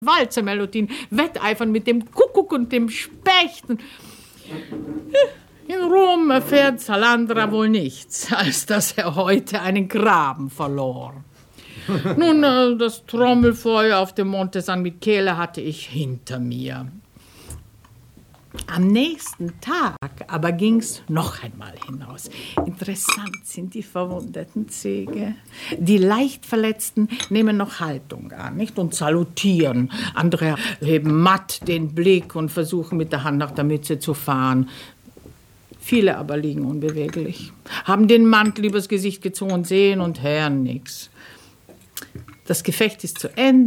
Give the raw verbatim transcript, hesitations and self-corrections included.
Walzermelodien wetteifern mit dem Kuckuck und dem Specht. In Rom erfährt Salandra wohl nichts, als dass er heute einen Graben verlor. Nun, das Trommelfeuer auf dem Monte San Michele hatte ich hinter mir. Am nächsten Tag aber ging's noch einmal hinaus. Interessant sind die verwundeten Züge. Die leicht Verletzten nehmen noch Haltung an, nicht, und salutieren. Andere heben matt den Blick und versuchen mit der Hand nach der Mütze zu fahren. Viele aber liegen unbeweglich, haben den Mantel übers Gesicht gezogen, sehen und hören nichts. Das Gefecht ist zu Ende.